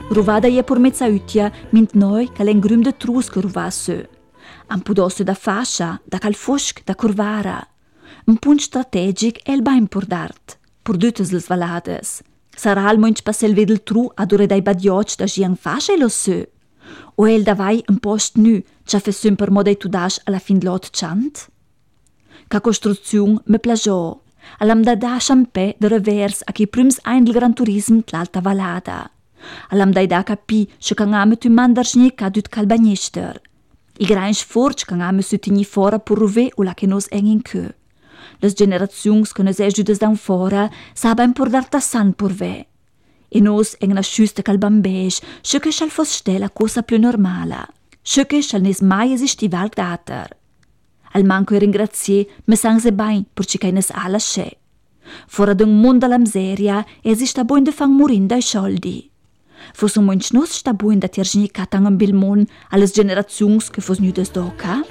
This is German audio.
Ruvada è per mezza utia, mint noi che l'en grum de trus che ruva su. Un pudosso da fascia, da calfusc, da curvara. Un punt strategic è il bain per d'art, per tutte le valades. Sarà il monch passel vedel tru ad ore dai badioc da gian fascia e lo su. O el davai un post nu, c'ha fessun per modei tudash alla fin lot chant? Ca costruzione me plagiò. Allam da da champè de revers a chi prums ein del gran turism l'alta valada. Allam da capi che cangame tu mandar schnica dut calbanister. I grain sforch cangame su tigni fora pur ruve o la che nos eng in queue. Les generazions che nos ejudes da fora saben por dar tassan pur ve. E nos eng na schüste calbambej, che che schal fos stella cosa più normala. Che che schal nes mai esistival dater. Al manco e ringrazier me sang se bain por ci che nes ala sche. Fora d'un mondo alla miseria esista buin de fang murin dai soldi. Fos un monch nos sta buin da tiergni catang un bil mon alles generazions che fos nudes doca?